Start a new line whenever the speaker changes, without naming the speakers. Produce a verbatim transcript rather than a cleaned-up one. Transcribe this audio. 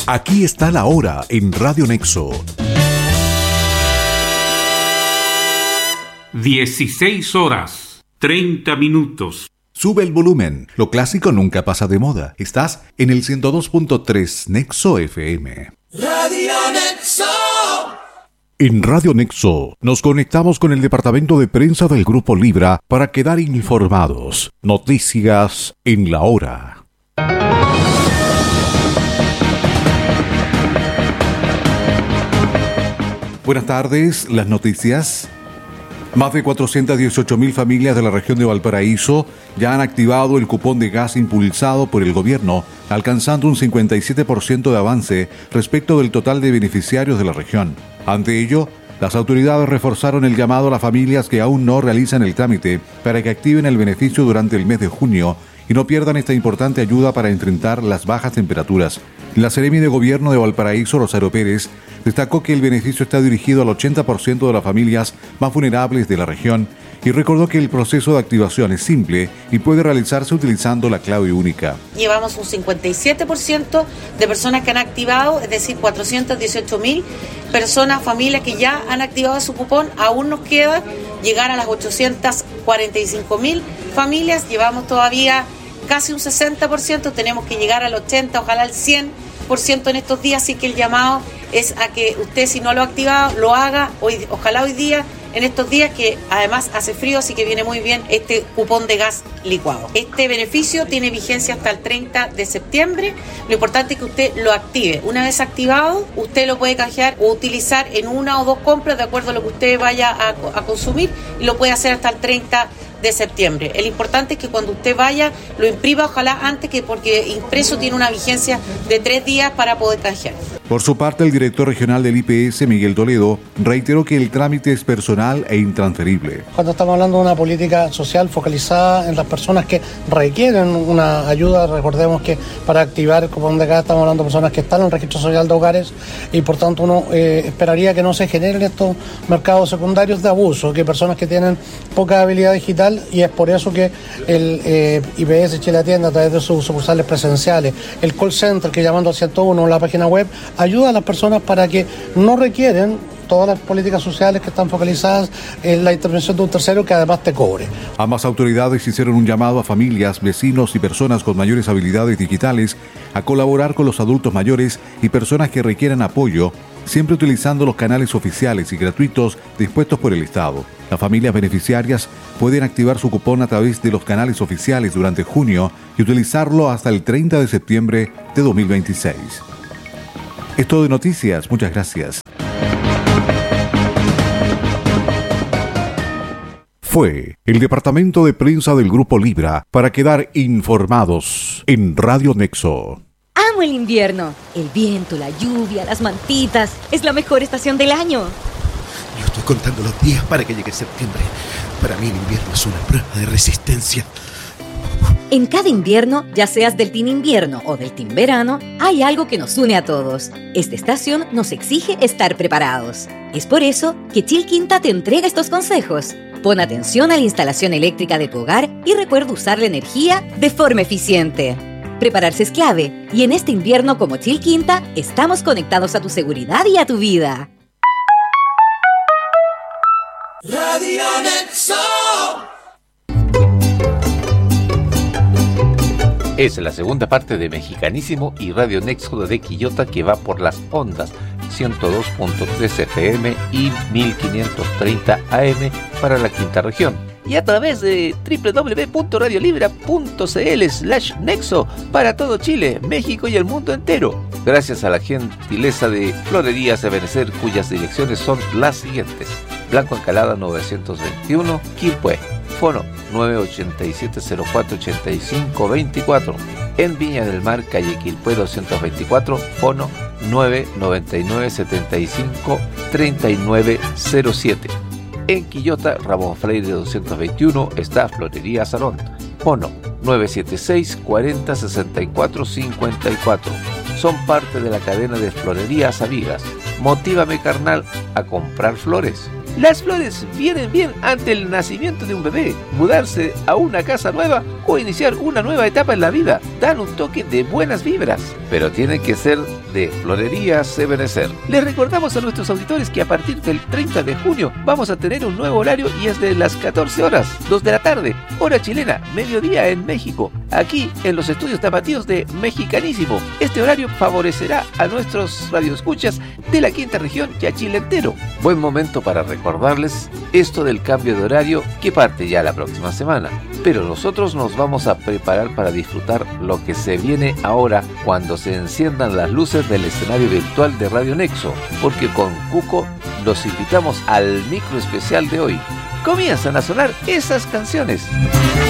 Aquí está la hora en Radio Nexo.
dieciséis horas, treinta minutos.
Sube el volumen, lo clásico nunca pasa de moda. Estás en el ciento dos punto tres Nexo F M.
Radio Nexo.
En Radio Nexo nos conectamos con el departamento de prensa del Grupo Libra para quedar informados. Noticias en la hora. Buenas tardes, las noticias. Más de cuatrocientas dieciocho mil familias de la región de Valparaíso ya han activado el cupón de gas impulsado por el gobierno, alcanzando un cincuenta y siete por ciento de avance respecto del total de beneficiarios de la región. Ante ello, las autoridades reforzaron el llamado a las familias que aún no realizan el trámite para que activen el beneficio durante el mes de junio y no pierdan esta importante ayuda para enfrentar las bajas temperaturas. La Seremi de Gobierno de Valparaíso, Rosario Pérez, destacó que el beneficio está dirigido al ochenta por ciento de las familias más vulnerables de la región y recordó que el proceso de activación es simple y puede realizarse utilizando la clave única.
Llevamos un cincuenta y siete por ciento de personas que han activado, es decir, cuatrocientas dieciocho mil personas, familias que ya han activado su cupón. Aún nos queda llegar a las ochocientas cuarenta y cinco mil familias, llevamos todavía casi un sesenta por ciento, tenemos que llegar al ochenta por ciento, ojalá al cien por ciento en estos días, así que el llamado es a que usted, si no lo ha activado, lo haga hoy, ojalá hoy día, en estos días que además hace frío, así que viene muy bien este cupón de gas licuado. Este beneficio tiene vigencia hasta el treinta de septiembre, lo importante es que usted lo active. Una vez activado, usted lo puede canjear o utilizar en una o dos compras de acuerdo a lo que usted vaya a, a consumir, y lo puede hacer hasta el treinta de septiembre. El importante es que cuando usted vaya lo imprima, ojalá antes, que porque impreso tiene una vigencia de tres días para poder canjear.
Por su parte, el director regional del I P S, Miguel Toledo, reiteró que el trámite es personal e intransferible.
Cuando estamos hablando de una política social focalizada en las personas que requieren una ayuda, recordemos que para activar el cupón de gas estamos hablando de personas que están en el registro social de hogares y por tanto uno eh, esperaría que no se generen estos mercados secundarios de abuso, que personas que tienen poca habilidad digital, y es por eso que el eh, I P S Chile Atiende a través de sus sucursales presenciales, el call center que llamando al ciento uno, la página web, ayuda a las personas para que no requieren todas las políticas sociales que están focalizadas en la intervención de un tercero que además te cobre.
Ambas autoridades hicieron un llamado a familias, vecinos y personas con mayores habilidades digitales a colaborar con los adultos mayores y personas que requieran apoyo, siempre utilizando los canales oficiales y gratuitos dispuestos por el Estado. Las familias beneficiarias pueden activar su cupón a través de los canales oficiales durante junio y utilizarlo hasta el treinta de septiembre de dos mil veintiséis. Es todo de noticias, muchas gracias. Fue el departamento de prensa del Grupo Libra para quedar informados en Radio Nexo.
Amo el invierno, el viento, la lluvia, las mantitas, es la mejor estación del año.
Yo estoy contando los días para que llegue septiembre. Para mí el invierno es una prueba de resistencia.
En cada invierno, ya seas del team invierno o del team verano, hay algo que nos une a todos. Esta estación nos exige estar preparados. Es por eso que Chilquinta te entrega estos consejos. Pon atención a la instalación eléctrica de tu hogar y recuerda usar la energía de forma eficiente. Prepararse es clave, y en este invierno como Chilquinta, estamos conectados a tu seguridad y a tu vida.
Radio Nexo.
Es la segunda parte de Mexicanísimo y Radio Nexo de Quillota, que va por las ondas ciento dos punto tres F M y mil quinientos treinta A M para la quinta región. Y a través de doble u doble u doble u punto radiolibra punto c l slash nexo para todo Chile, México y el mundo entero. Gracias a la gentileza de Florerías Ebenecer, cuyas direcciones son las siguientes: Blanco Encalada novecientos veintiuno, Quilpué. Fono nueve ocho siete cero cuatro ocho cinco dos cuatro. En Viña del Mar, calle Quilpué doscientos veinticuatro, fono nueve nueve nueve siete cinco tres nueve cero siete. En Quillota, Ramón Freire doscientos veintiuno, está Florería Salón, fono nueve siete seis cuatro cero seis cuatro cinco cuatro. Son parte de la cadena de Florerías Amigas. Motívame, carnal, a comprar flores. Las flores vienen bien ante el nacimiento de un bebé, mudarse a una casa nueva o iniciar una nueva etapa en la vida. Dan un toque de buenas vibras, pero tienen que ser de Florerías Ebenecer. Les recordamos a nuestros auditores que a partir del treinta de junio vamos a tener un nuevo horario y es de las catorce horas, dos de la tarde, hora chilena, mediodía en México, aquí en los estudios tapatíos de Mexicanísimo. Este horario favorecerá a nuestros radioescuchas de la quinta región y a Chile entero. Buen momento para recordarles esto del cambio de horario que parte ya la próxima semana. Pero nosotros nos vamos a preparar para disfrutar lo que se viene ahora cuando se enciendan las luces del escenario virtual de Radio Nexo, porque con Cuco los invitamos al micro especial de hoy. Comienzan a sonar esas canciones.